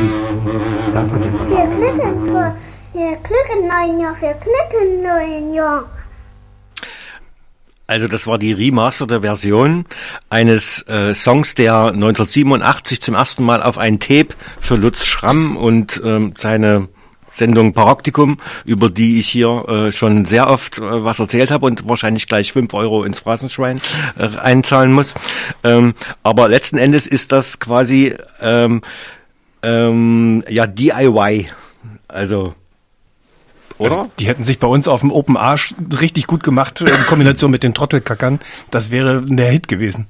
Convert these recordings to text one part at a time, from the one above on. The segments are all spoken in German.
Das hat den Viel Glück im neuen Jahr, viel Glück im neuen Jahr. Also das war die remasterte Version eines Songs, der 1987 zum ersten Mal auf ein Tape für Lutz Schramm und seine Sendung Paraktikum, über die ich hier schon sehr oft was erzählt habe und wahrscheinlich gleich 5 Euro ins Phrasenschwein einzahlen muss. Aber letzten Endes ist das quasi DIY. Also oder? Also, die hätten sich bei uns auf dem Open Arsch richtig gut gemacht in Kombination mit den Trottelkackern. Das wäre der Hit gewesen.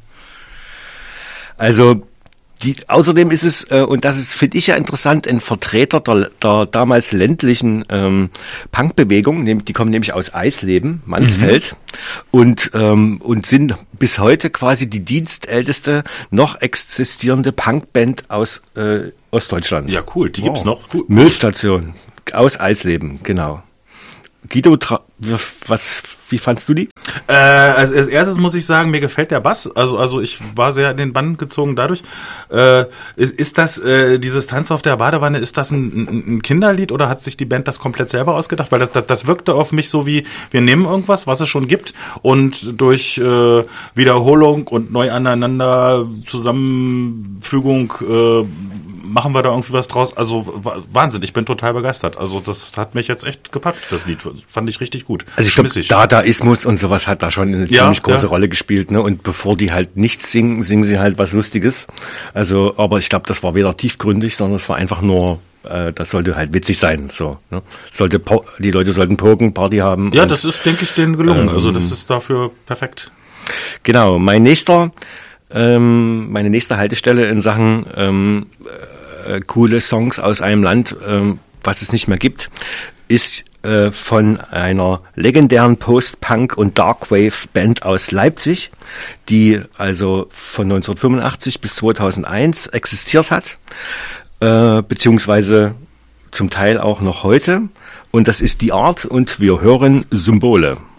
Also außerdem ist es, und das ist, finde ich ja interessant, ein Vertreter der damals ländlichen Punkbewegung, die kommen nämlich aus Eisleben, Mansfeld, und sind bis heute quasi die dienstälteste noch existierende Punkband aus Ostdeutschland. Ja, cool, die gibt's noch. Cool. Müllstation aus Eisleben, genau. Guido, wie fandst du die? Als erstes muss ich sagen, mir gefällt der Bass. Also ich war sehr in den Bann gezogen dadurch. Ist das dieses Tanz auf der Badewanne, ist das ein Kinderlied oder hat sich die Band das komplett selber ausgedacht? Weil das wirkte auf mich so wie, wir nehmen irgendwas, was es schon gibt und durch Wiederholung und neu aneinander Zusammenfügung machen wir da irgendwie was draus. Also Wahnsinn, ich bin total begeistert. Also das hat mich jetzt echt gepackt, das Lied. Fand ich richtig gut. Also ich glaube, Dadaismus und sowas hat da schon eine ziemlich große Rolle gespielt, ne? Und bevor die halt nichts singen, singen sie halt was Lustiges. Also, aber ich glaube, das war weder tiefgründig, sondern es war einfach nur, das sollte halt witzig sein. So, ne? Die Leute sollten poken, Party haben. Ja, das ist, denke ich, denen gelungen. Also das ist dafür perfekt. Genau, meine nächste Haltestelle in Sachen coole Songs aus einem Land, was es nicht mehr gibt, ist von einer legendären Post-Punk- und Darkwave-Band aus Leipzig, die also von 1985 bis 2001 existiert hat, beziehungsweise zum Teil auch noch heute. Und das ist die Art und wir hören Symbole.